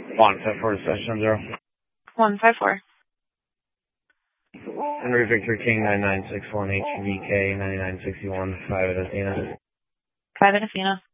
154 session 0. 154. Henry Victor King 9961 HVK 9961 5 at Athena. 5 at Athena.